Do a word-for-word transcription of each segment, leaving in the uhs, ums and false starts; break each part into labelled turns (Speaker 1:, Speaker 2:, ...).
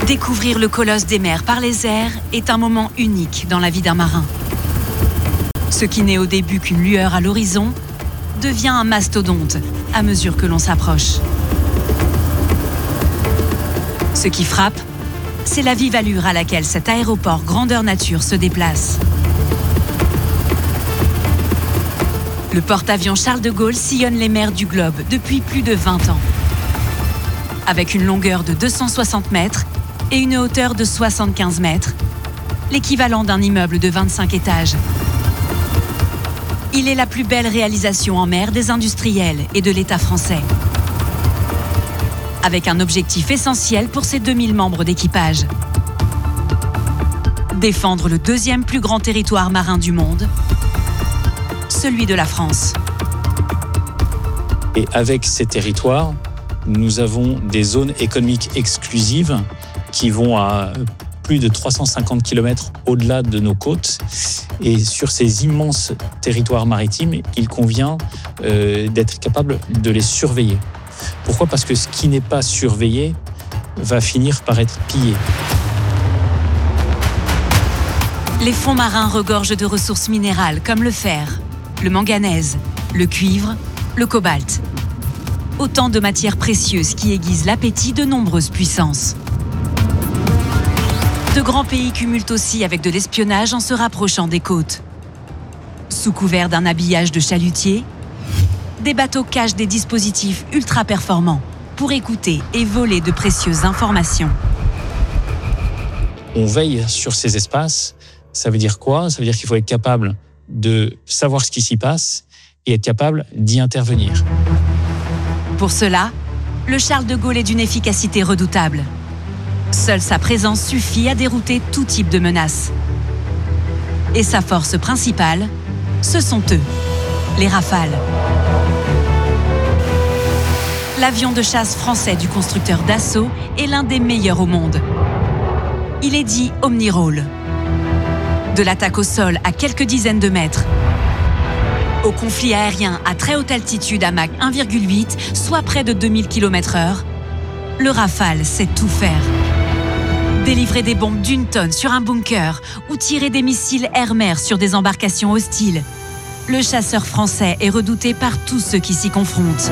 Speaker 1: Découvrir le colosse des mers par les airs est un moment unique dans la vie d'un marin. Ce qui n'est au début qu'une lueur à l'horizon devient un mastodonte à mesure que l'on s'approche. Ce qui frappe, c'est la vive allure à laquelle cet aéroport grandeur nature se déplace. Le porte-avions Charles de Gaulle sillonne les mers du globe depuis plus de vingt ans. Avec une longueur de deux cent soixante mètres et une hauteur de soixante-quinze mètres, l'équivalent d'un immeuble de vingt-cinq étages. Il est la plus belle réalisation en mer des industriels et de l'État français. Avec un objectif essentiel pour ses deux mille membres d'équipage. Défendre le deuxième plus grand territoire marin du monde, celui de la France.
Speaker 2: Et avec ces territoires, nous avons des zones économiques exclusives qui vont à plus de trois cent cinquante kilomètres au-delà de nos côtes. Et sur ces immenses territoires maritimes, il convient euh, d'être capable de les surveiller. Pourquoi ? Parce que ce qui n'est pas surveillé va finir par être pillé.
Speaker 1: Les fonds marins regorgent de ressources minérales comme le fer, le manganèse, le cuivre, le cobalt. Autant de matières précieuses qui aiguisent l'appétit de nombreuses puissances. De grands pays cumulent aussi avec de l'espionnage en se rapprochant des côtes. Sous couvert d'un habillage de chalutiers, des bateaux cachent des dispositifs ultra performants pour écouter et voler de précieuses informations.
Speaker 2: On veille sur ces espaces. Ça veut dire quoi ? Ça veut dire qu'il faut être capable de savoir ce qui s'y passe et être capable d'y intervenir.
Speaker 1: Pour cela, le Charles de Gaulle est d'une efficacité redoutable. Seule sa présence suffit à dérouter tout type de menaces. Et sa force principale, ce sont eux, les Rafales. L'avion de chasse français du constructeur Dassault est l'un des meilleurs au monde. Il est dit omnirôle. De l'attaque au sol à quelques dizaines de mètres, au conflit aérien à très haute altitude à Mach un virgule huit, soit près de deux mille kilomètres heure, le Rafale sait tout faire. Délivrer des bombes d'une tonne sur un bunker ou tirer des missiles air-mer sur des embarcations hostiles, le chasseur français est redouté par tous ceux qui s'y confrontent.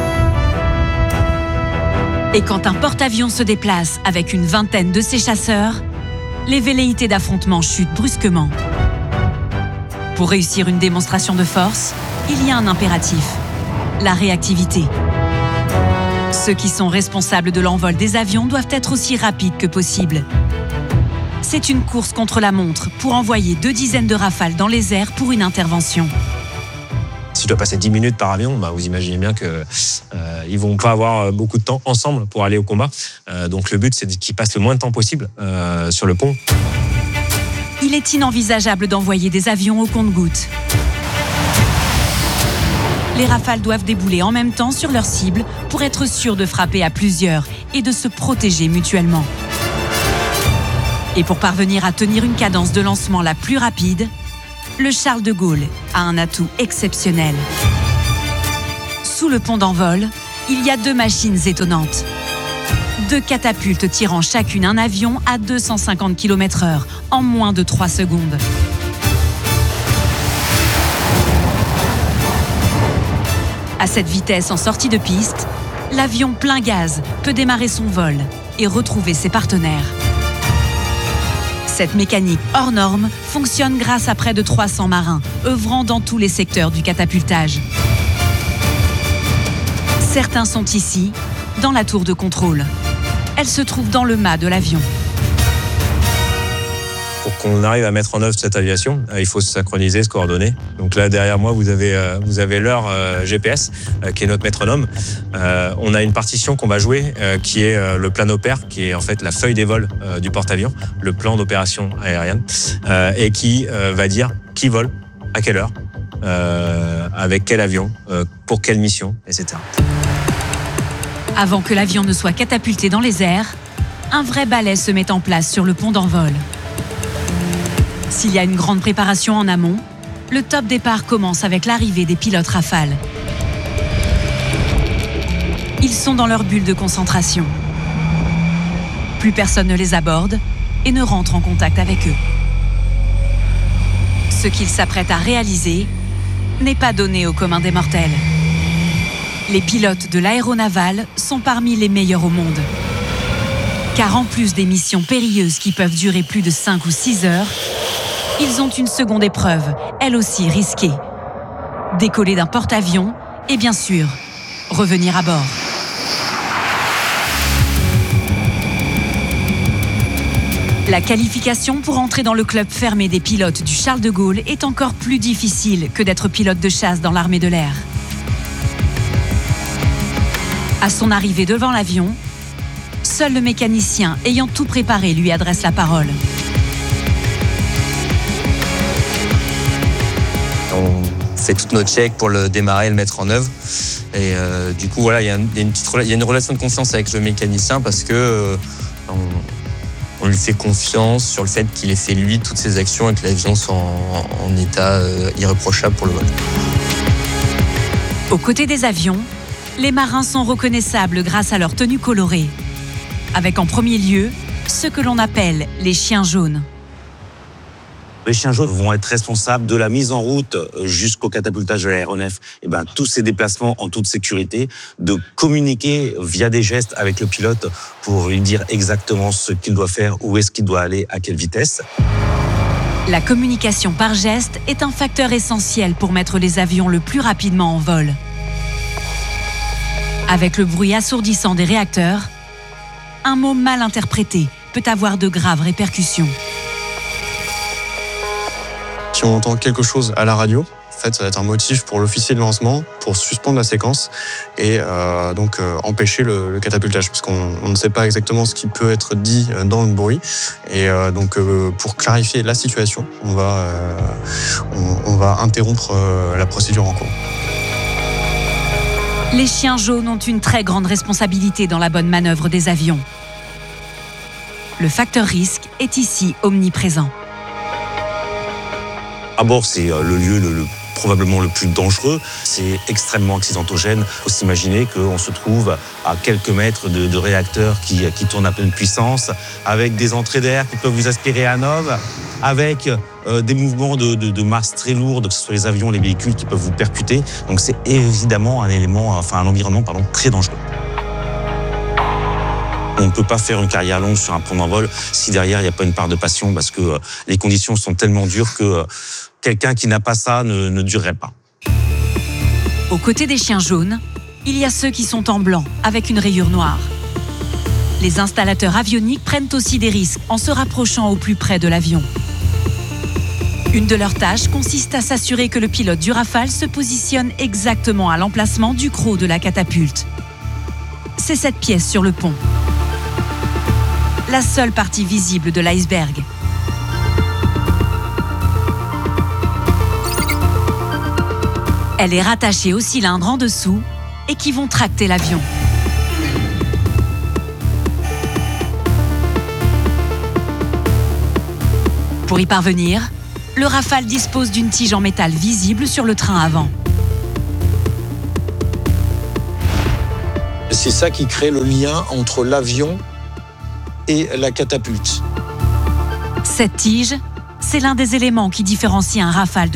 Speaker 1: Et quand un porte-avions se déplace avec une vingtaine de ses chasseurs, les velléités d'affrontement chutent brusquement. Pour réussir une démonstration de force, il y a un impératif, la réactivité. Ceux qui sont responsables de l'envol des avions doivent être aussi rapides que possible. C'est une course contre la montre pour envoyer deux dizaines de rafales dans les airs pour une intervention.
Speaker 3: Si je dois passer dix minutes par avion, bah vous imaginez bien qu'ils euh, ne vont pas avoir beaucoup de temps ensemble pour aller au combat. Euh, donc le but, c'est qu'ils passent le moins de temps possible euh, sur le pont.
Speaker 1: Il est inenvisageable d'envoyer des avions au compte-gouttes. Les rafales doivent débouler en même temps sur leur cible pour être sûrs de frapper à plusieurs et de se protéger mutuellement. Et pour parvenir à tenir une cadence de lancement la plus rapide, le Charles de Gaulle a un atout exceptionnel. Sous le pont d'envol, il y a deux machines étonnantes. Deux catapultes tirant chacune un avion à deux cent cinquante kilomètres heure en moins de trois secondes. À cette vitesse en sortie de piste, l'avion plein gaz peut démarrer son vol et retrouver ses partenaires. Cette mécanique hors norme fonctionne grâce à près de trois cents marins, œuvrant dans tous les secteurs du catapultage. Certains sont ici, dans la tour de contrôle. Elle se trouve dans le mât de l'avion.
Speaker 3: Pour qu'on arrive à mettre en œuvre cette aviation, il faut se synchroniser, se coordonner. Donc là, derrière moi, vous avez, euh, vous avez l'heure euh, G P S, euh, qui est notre métronome. Euh, on a une partition qu'on va jouer, euh, qui est euh, le plan opère, qui est en fait la feuille des vols euh, du porte-avions, le plan d'opération aérienne, euh, et qui euh, va dire qui vole, à quelle heure, euh, avec quel avion, euh, pour quelle mission, et cetera.
Speaker 1: Avant que l'avion ne soit catapulté dans les airs, un vrai balai se met en place sur le pont d'envol. S'il y a une grande préparation en amont, le top départ commence avec l'arrivée des pilotes Rafale. Ils sont dans leur bulle de concentration. Plus personne ne les aborde et ne rentre en contact avec eux. Ce qu'ils s'apprêtent à réaliser n'est pas donné au commun des mortels. Les pilotes de l'aéronaval sont parmi les meilleurs au monde. Car en plus des missions périlleuses qui peuvent durer plus de cinq ou six heures, ils ont une seconde épreuve, elle aussi risquée. Décoller d'un porte-avions et bien sûr, revenir à bord. La qualification pour entrer dans le club fermé des pilotes du Charles de Gaulle est encore plus difficile que d'être pilote de chasse dans l'armée de l'air. À son arrivée devant l'avion, seul le mécanicien ayant tout préparé lui adresse la parole.
Speaker 3: On fait toutes nos checks pour le démarrer et le mettre en œuvre. Et euh, du coup, voilà, il y, y, y a une relation de confiance avec le mécanicien parce que euh, on, on lui fait confiance sur le fait qu'il ait fait lui toutes ses actions et que l'avion soit en, en état euh, irréprochable pour le vol.
Speaker 1: Aux côtés des avions, les marins sont reconnaissables grâce à leur tenue colorée. Avec en premier lieu, ceux que l'on appelle les chiens jaunes.
Speaker 4: Les chiens jaunes vont être responsables de la mise en route jusqu'au catapultage de l'aéronef. Et ben, tous ces déplacements en toute sécurité, de communiquer via des gestes avec le pilote pour lui dire exactement ce qu'il doit faire, où est-ce qu'il doit aller, à quelle vitesse.
Speaker 1: La communication par geste est un facteur essentiel pour mettre les avions le plus rapidement en vol. Avec le bruit assourdissant des réacteurs, un mot mal interprété peut avoir de graves répercussions.
Speaker 5: Si on entend quelque chose à la radio, en fait, ça va être un motif pour l'officier de lancement, pour suspendre la séquence et euh, donc euh, empêcher le, le catapultage, parce qu'on on ne sait pas exactement ce qui peut être dit dans le bruit. Et euh, donc, euh, pour clarifier la situation, on va, euh, on, on va interrompre euh, la procédure en cours.
Speaker 1: Les chiens jaunes ont une très grande responsabilité dans la bonne manœuvre des avions. Le facteur risque est ici omniprésent.
Speaker 4: À bord, c'est le lieu le, le, probablement le plus dangereux. C'est extrêmement accidentogène. Il faut s'imaginer qu'on se trouve à quelques mètres de, de réacteurs qui, qui tournent à pleine puissance, avec des entrées d'air qui peuvent vous aspirer à noves, avec euh, des mouvements de, de, de masse très lourdes, que ce soit les avions, les véhicules qui peuvent vous percuter. Donc c'est évidemment un élément, enfin un environnement pardon, très dangereux. On ne peut pas faire une carrière longue sur un point d'envol si derrière il n'y a pas une part de passion, parce que euh, les conditions sont tellement dures que euh, quelqu'un qui n'a pas ça ne, ne durerait pas.
Speaker 1: Aux côtés des chiens jaunes, il y a ceux qui sont en blanc, avec une rayure noire. Les installateurs avioniques prennent aussi des risques en se rapprochant au plus près de l'avion. Une de leurs tâches consiste à s'assurer que le pilote du Rafale se positionne exactement à l'emplacement du croc de la catapulte. C'est cette pièce sur le pont. La seule partie visible de l'iceberg. Elle est rattachée aux cylindres en dessous et qui vont tracter l'avion. Pour y parvenir, le Rafale dispose d'une tige en métal visible sur le train avant.
Speaker 6: C'est ça qui crée le lien entre l'avion et la catapulte.
Speaker 1: Cette tige, c'est l'un des éléments qui différencie un Rafale de